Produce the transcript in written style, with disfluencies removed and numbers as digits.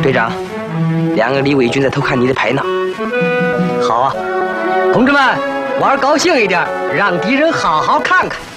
队长，两个李伪军在偷看你的牌呢。 好啊，同志们，玩高兴一点，让敌人好好看看。